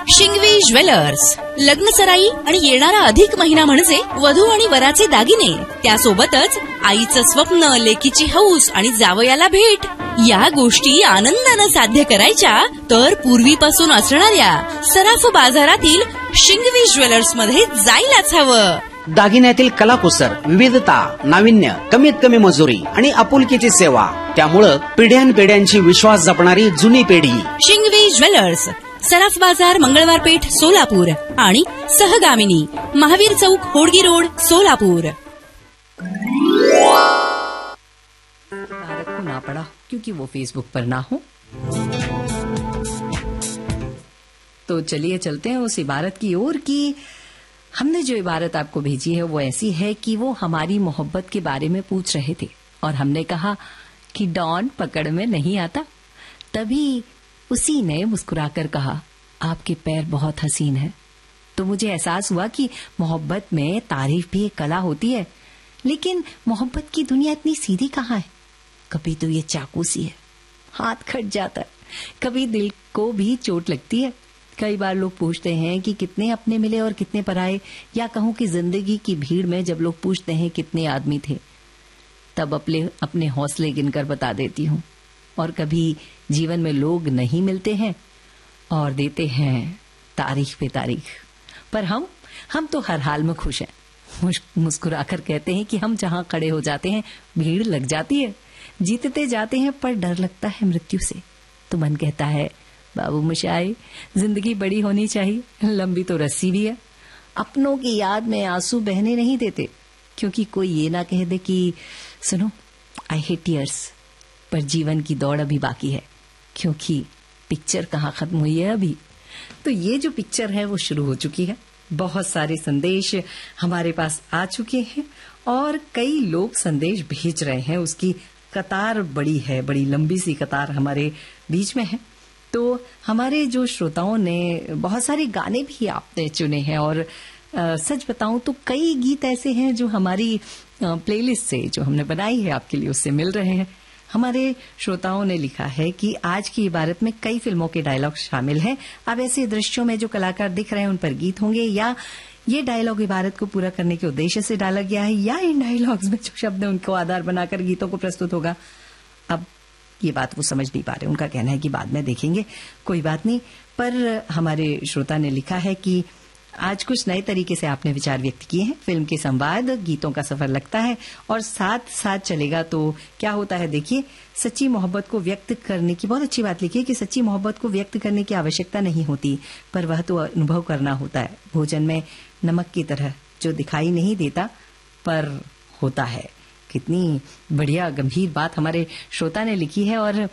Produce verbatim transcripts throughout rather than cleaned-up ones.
Shingvi jewellers, लग्न सराई आणि येणारा अधिक महिना म्हणजे वधू आणि वराचे दागिने, त्यासोबतच आईचं स्वप्न, लेकीची हौस आणि जावयाला भेट, या गोष्टी आनंदानं साध्य करायच्या तर पूर्वीपासून असणाऱ्या सराफ बाजारातील शिंगवी ज्वेलर्स मध्ये जायलाच हवं. दागिन्यातील कलाकुसर, विविधता, नाविन्य, कमीत कमी मजुरी आणि आपुलकीची सेवा, त्यामुळं पिढ्यानपिढ्यांची विश्वास जपणारी जुनी पिढी. शिंगवी ज्वेलर्स, सराफ बाजार, मंगळवार पेठ, सोलापूर आणि सहगामिनी, महावीर चौक, होडगी रोड, सोलापूर. भारत को ना पड़ा क्योंकि वो फेसबुक पर ना हो. तो चलिए चलते हैं उस इबारत की ओर कि हमने जो इबारत आपको भेजी है वो ऐसी है कि वो हमारी मोहब्बत के बारे में पूछ रहे थे और हमने कहा कि डॉन पकड़ में नहीं आता. तभी उसी ने मुस्कुराकर कहा, आपके पैर बहुत हसीन हैं. तो मुझे एहसास हुआ कि मोहब्बत में तारीफ भी एक कला होती है, लेकिन मोहब्बत की दुनिया इतनी सीधी कहाँ है. कभी तो ये चाकू सी है, हाथ कट जाता है, कभी दिल को भी चोट लगती है. कई बार लोग पूछते हैं कि कितने अपने मिले और कितने पराए, या कहूं कि जिंदगी की भीड़ में जब लोग पूछते हैं कितने आदमी थे, तब अपने अपने हौसले गिनकर बता देती हूँ. और कभी जीवन में लोग नहीं मिलते हैं और देते हैं तारीख पे तारीख, पर हम हम तो हर हाल में खुश हैं. मुस्कुराकर कहते हैं कि हम जहां खड़े हो जाते हैं भीड़ लग जाती है. जीतते जाते हैं पर डर लगता है मृत्यु से. तो मन कहता है, बाबू मुशाई, जिंदगी बड़ी होनी चाहिए, लंबी तो रस्सी भी है. अपनों की याद में आंसू बहने नहीं देते, क्योंकि कोई ये ना कह दे कि सुनो, आई हेट टीयर्स, पर जीवन की दौड़ अभी बाकी है, क्योंकि पिक्चर कहाँ खत्म हुई है अभी. तो ये जो पिक्चर है वो शुरू हो चुकी है. बहुत सारे संदेश हमारे पास आ चुके हैं और कई लोग संदेश भेज रहे हैं. उसकी कतार बड़ी है, बड़ी लंबी सी कतार हमारे बीच में है. तो हमारे जो श्रोताओं ने बहुत सारे गाने भी आपने चुने हैं और आ, सच बताऊं तो कई गीत ऐसे हैं जो हमारी प्लेलिस्ट से जो हमने बनाई है आपके लिए उससे मिल रहे हैं. हमारे श्रोताओं ने लिखा है कि आज की इबारत में कई फिल्मों के डायलॉग शामिल हैं. अब ऐसे दृश्यों में जो कलाकार दिख रहे हैं उन पर गीत होंगे, या ये डायलॉग इबारत को पूरा करने के उद्देश्य से डाला गया है, या इन डायलॉग्स में जो शब्द है उनको आधार बनाकर गीतों को प्रस्तुत होगा. अब ये बात वो समझ नहीं पा रहे. उनका कहना है कि बाद में देखेंगे, कोई बात नहीं. पर हमारे श्रोता ने लिखा है कि आज कुछ नए तरीके से आपने विचार व्यक्त किए हैं. फिल्म के संवाद, गीतों का सफर लगता है और साथ साथ चलेगा तो क्या होता है. देखिए, सच्ची मोहब्बत को व्यक्त करने की बहुत अच्छी बात लिखी है कि सच्ची मोहब्बत को व्यक्त करने की आवश्यकता नहीं होती, पर वह तो अनुभव करना होता है. भोजन में नमक की तरह जो दिखाई नहीं देता पर होता है. कितनी बढ़िया गंभीर बात हमारे श्रोता ने लिखी है. और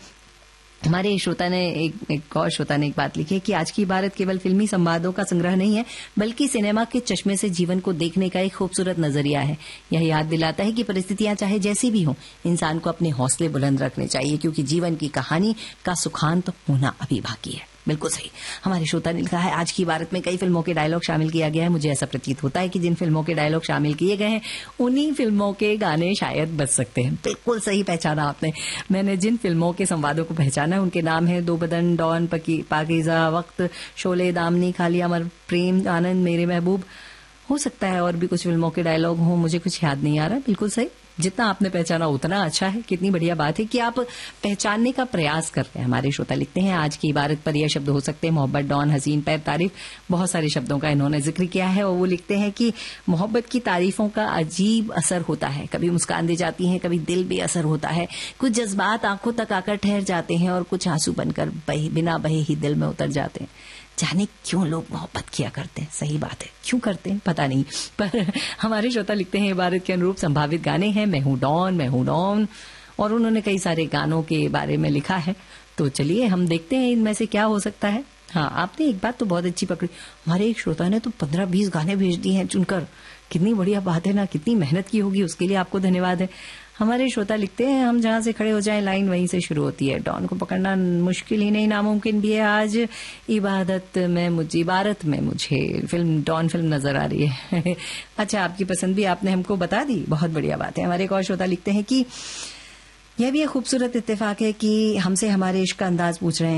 हमारे श्रोता ने एक, एक और श्रोता ने एक बात लिखी है कि आज की इबारत केवल फिल्मी संवादों का संग्रह नहीं है, बल्कि सिनेमा के चश्मे से जीवन को देखने का एक खूबसूरत नजरिया है. यह याद दिलाता है कि परिस्थितियां चाहे जैसी भी हों, इंसान को अपने हौसले बुलंद रखने चाहिए, क्योंकि जीवन की कहानी का सुखांत होना अभी बाकी है. बिल्कुल सही. हमारे श्रोता ने लिखा है, आज की इबारत में कई फिल्मों के डायलॉग शामिल किया गया है. मुझे ऐसा प्रतीत होता है कि जिन फिल्मों के डायलॉग शामिल किए गए हैं उन्हीं फिल्मों के गाने शायद बच सकते हैं. बिल्कुल सही पहचाना आपने. मैंने जिन फिल्मों के संवादों को पहचाना है उनके नाम है दो बदन, डॉन, पाकीज़ा, वक्त, शोले, दामनी, खाली, अमर प्रेम, आनंद, मेरे महबूब. हो सकता है और भी कुछ फिल्मों के डायलॉग हों, मुझे कुछ याद नहीं आ रहा. बिल्कुल सही. जितना आपने पहचाना उतना अच्छा है. कितनी बढ़िया बात है कि आप पहचानने का प्रयास कर रहे हैं. हमारे श्रोता लिखते हैं, आज की इबारत पर यह शब्द हो सकते हैं मोहब्बत, डॉन, हसीन, पैर, तारीफ. बहुत सारे शब्दों का इन्होंने जिक्र किया है. और वो लिखते हैं कि मोहब्बत की तारीफों का अजीब असर होता है. कभी मुस्कान दे जाती है, कभी दिल बेअसर होता है. कुछ जज्बात आंखों तक आकर ठहर जाते हैं और कुछ आंसू बनकर बहे, बिना बहे ही दिल में उतर जाते हैं. जाने क्यों लोग मोहब्बत किया करते हैं. सही बात है, क्यों करते हैं पता नहीं. पर हमारे श्रोता लिखते हैं, इबारत के अनुरूप संभावित गाने हैं मैं हूं डॉन, मैं हूं डॉन, और उन्होंने कई सारे गानों के बारे में लिखा है. तो चलिए हम देखते हैं इनमें से क्या हो सकता है. हाँ, आपने एक बात तो बहुत अच्छी पकड़ी. हमारे एक श्रोता ने तो पंद्रह बीस गाने भेज दिए हैं चुनकर. कितनी बढ़िया बात है ना. कितनी मेहनत की होगी, उसके लिए आपको धन्यवाद है. हमारे श्रोता लिखते हैं, हम जहां से खड़े हो जाएं लाइन वहीं से शुरू होती है. डॉन को पकड़ना मुश्किल ही नहीं, नामुमकिन भी है. आज इबादत में मुझे इबारत में मुझे फिल्म डॉन फिल्म नजर आ रही है. अच्छा, आपकी पसंद भी आपने हमको बता दी, बहुत बढ़िया बात है. हमारे एक और श्रोता लिखते हैं कि यह भी एक खूबसूरत इत्तेफाक है कि हमसे हमारे इश्क का अंदाज पूछ रहे हैं.